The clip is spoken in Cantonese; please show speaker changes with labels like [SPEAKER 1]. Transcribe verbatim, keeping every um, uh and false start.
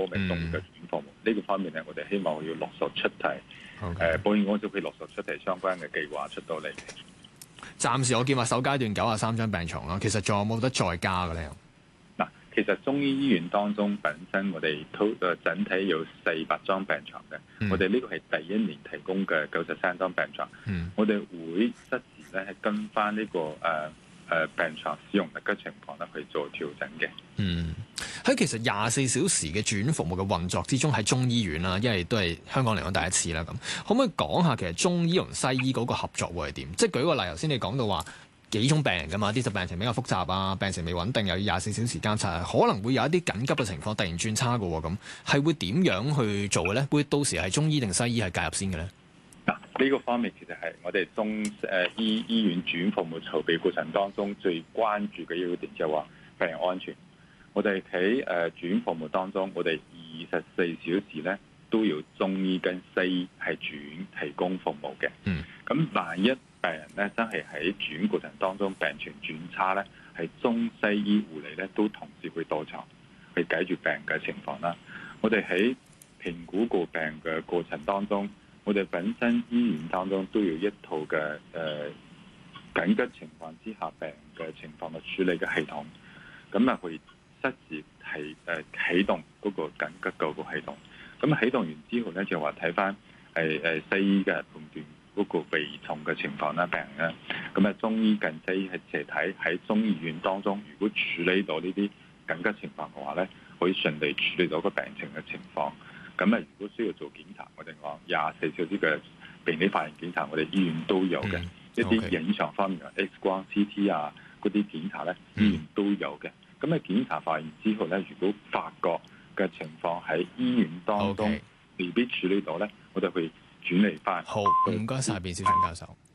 [SPEAKER 1] 科嘅中醫嘅轉服務。呢、嗯、個方面咧，我哋希望要落實出題，誒、
[SPEAKER 2] Okay.
[SPEAKER 1] 呃，保險公司會落實出題相關嘅計劃出到嚟。
[SPEAKER 2] 暫時我見話首階段九十三張病床啦，其實仲有冇得再加嘅咧？
[SPEAKER 1] 嗱，其實中醫醫院當中本身我哋都誒整體有四百張病床嘅，嗯、我哋呢個係第一年提供嘅九十三張病床，嗯、我哋會適時咧係跟翻呢、這個誒誒、呃、病床使用率嘅情況咧去做調整嘅。
[SPEAKER 2] 嗯，喺其實廿四小時嘅住院服務嘅運作之中，喺中醫院啦，因為都係香港嚟講第一次啦，咁可唔可以講下其實中醫同西醫嗰個合作會係點？即係舉個例，頭先你講到話幾種病人㗎嘛，啲就病情比較複雜啊，病情未穩定，又要廿四小時監察，可能會有一啲緊急嘅情況突然轉差嘅喎，咁係會點樣去做嘅咧？會到時係中醫定西醫係介入先嘅咧？
[SPEAKER 1] 嗱，呢個方面其實係我哋中誒醫醫院住院服務籌備過程當中最關注嘅一個點，就係話病人安全。我哋喺誒住院服務當中，我哋二十四小時咧都要中醫跟西醫係住院提供服務嘅。嗯，咁萬一病人咧真係喺住院過程當中病情轉差咧，係中西醫護理咧都同時會到場去解決病嘅情況啦。我哋喺評估個病嘅過程當中，我哋本身醫院當中都有一套嘅誒、呃、緊急情況之下病嘅情況嘅處理嘅系統，咁啊會適時係誒啟動嗰個緊急救護系統。咁啟動完之後咧，就話睇翻係誒西醫嘅判斷嗰個危重嘅情況啦，病人咧。咁啊中醫近西醫係斜睇喺中醫院當中，如果處理到呢啲緊急情況嘅話咧，可以順利處理到個病情嘅情況。咁啊，如果需要做檢查，我哋講廿四小時嘅病理化驗檢查，我哋醫院都有嘅。嗯、一啲影像方面嘅 X 光、C T 啊嗰啲檢查咧，醫院都有嘅。咁啊，檢查發現之後咧，如果發覺嘅情況喺醫院當中未必處理到咧，我哋會轉嚟翻。
[SPEAKER 2] 好，唔該晒，卞兆祥教授。